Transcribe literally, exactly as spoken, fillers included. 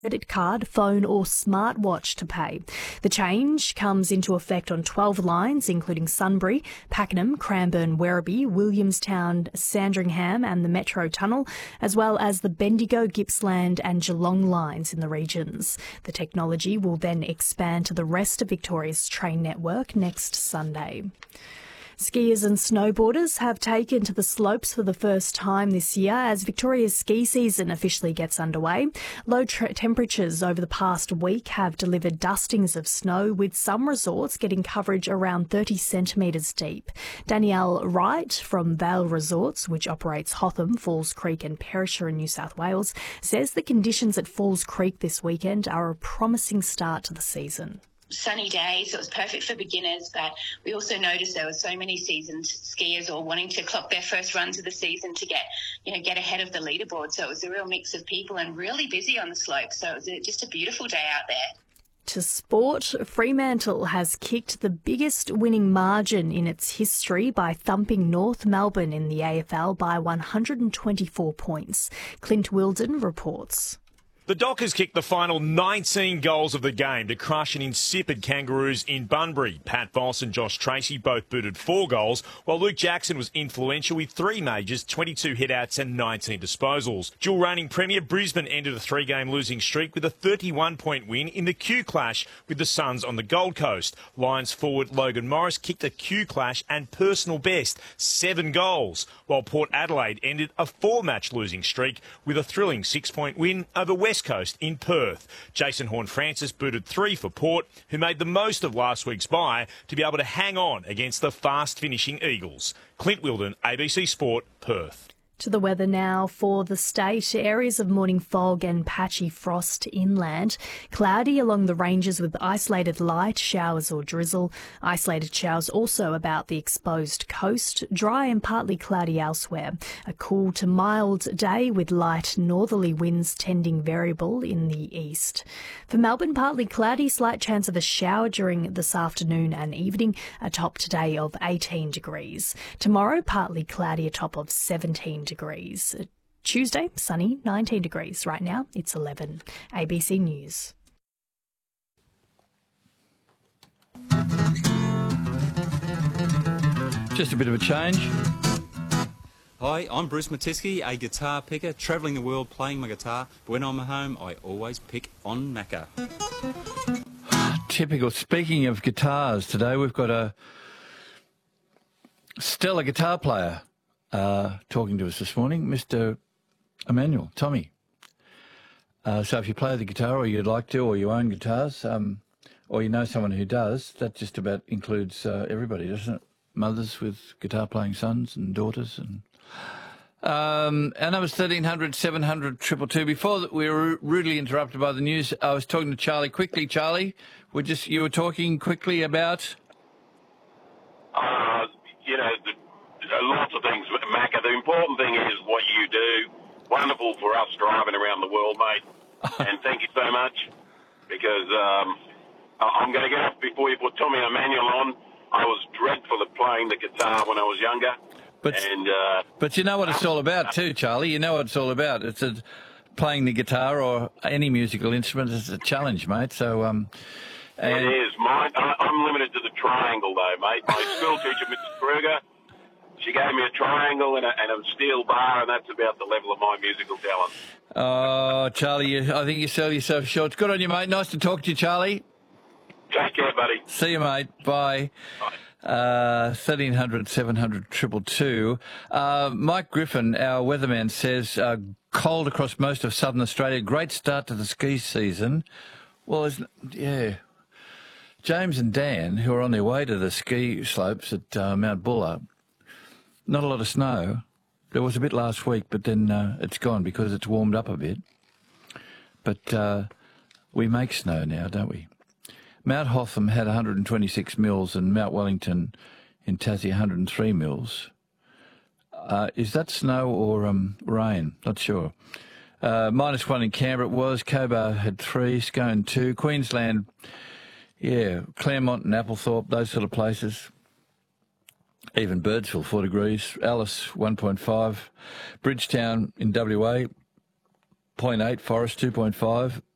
credit card, phone or smartwatch to pay. The change comes into effect on twelve lines, including Sunbury, Pakenham, Cranbourne, Werribee, Williamstown, Sandringham and the Metro Tunnel, as well as the Bendigo, Gippsland and Geelong lines in the regions. The technology will then expand to the rest of Victoria's train network next Sunday. Skiers and snowboarders have taken to the slopes for the first time this year as Victoria's ski season officially gets underway. Low tra- temperatures over the past week have delivered dustings of snow, with some resorts getting coverage around thirty centimetres deep. Danielle Wright from Vale Resorts, which operates Hotham, Falls Creek and Perisher in New South Wales, says the conditions at Falls Creek this weekend are a promising start to the season. Sunny days, so it was perfect for beginners, but we also noticed there were so many seasoned skiers all wanting to clock their first runs of the season to get, you know, get ahead of the leaderboard. So it was a real mix of people and really busy on the slope. So it was a, just a beautiful day out there. To sport, Fremantle has kicked the biggest winning margin in its history by thumping North Melbourne in the A F L by one hundred twenty-four points. Clint Wilden reports. The Dockers kicked the final nineteen goals of the game to crush an insipid Kangaroos in Bunbury. Pat Voss and Josh Tracy both booted four goals, while Luke Jackson was influential with three majors, twenty-two hitouts and nineteen disposals. Dual reigning Premier Brisbane ended a three-game losing streak with a thirty-one point win in the Q clash with the Suns on the Gold Coast. Lions forward Logan Morris kicked a Q clash and personal best, seven goals, while Port Adelaide ended a four-match losing streak with a thrilling six-point win over West Coast in Perth. Jason Horne-Francis booted three for Port, who made the most of last week's bye to be able to hang on against the fast-finishing Eagles. Clint Wilden, A B C Sport, Perth. To the weather now for the state. Areas of morning fog and patchy frost inland. Cloudy along the ranges with isolated light showers or drizzle. Isolated showers also about the exposed coast. Dry and partly cloudy elsewhere. A cool to mild day with light northerly winds tending variable in the east. For Melbourne, partly cloudy, slight chance of a shower during this afternoon and evening. A top today of eighteen degrees. Tomorrow, partly cloudy, a top of seventeen degrees. Tuesday, sunny, nineteen degrees. Right now, it's eleven. A B C News. Just a bit of a change. Hi, I'm Bruce Matisky, a guitar picker, travelling the world playing my guitar. But when I'm at home, I always pick on Macca. Typical. Speaking of guitars, today we've got a stellar guitar player uh, talking to us this morning, Mister Emmanuel, Tommy. Uh, so if you play the guitar or you'd like to, or you own guitars, um, or you know someone who does, that just about includes uh, everybody, doesn't it? Mothers with guitar-playing sons and daughters. And um, our number's thirteen hundred, seven hundred, two two two. Before that, we were rudely interrupted by the news. I was talking to Charlie quickly. Charlie, we just you were talking quickly about... Uh, you know, the, lots of things, Macca. The important thing is what you do. Wonderful for us driving around the world, mate. And thank you so much, because um, I'm going to get up before you put Tommy Emmanuel on. I was dreadful at playing the guitar when I was younger. But, and, uh, but you know what it's all about too, Charlie. You know what it's all about. It's a, playing the guitar or any musical instrument is a challenge, mate. So, um, and it is. Mine, I, I'm limited to the triangle, though, mate. My school teacher, Missus Kruger, she gave me a triangle and a, and a steel bar, and that's about the level of my musical talent. Oh, Charlie, you, I think you sell yourself short. It's good on you, mate. Nice to talk to you, Charlie. Take care, buddy. See you, mate. Bye. Bye. Uh, thirteen hundred, seven hundred, two two two. Uh, Mike Griffin, our weatherman, says uh, cold across most of southern Australia. Great start to the ski season. Well, isn't, yeah. James and Dan, who are on their way to the ski slopes at uh, Mount Buller, not a lot of snow. There was a bit last week, but then uh, it's gone because it's warmed up a bit. But uh, we make snow now, don't we? Mount Hotham had one hundred twenty-six mils and Mount Wellington in Tassie one hundred three mils. Uh, is that snow or um, rain? Not sure. Uh, minus one in Canberra it was. Cobar had three, Scone two. Queensland, yeah, Claremont and Applethorpe, those sort of places. Even Birdsville, four degrees. Alice, one point five. Bridgetown in W A, zero point eight. Forest, two point five.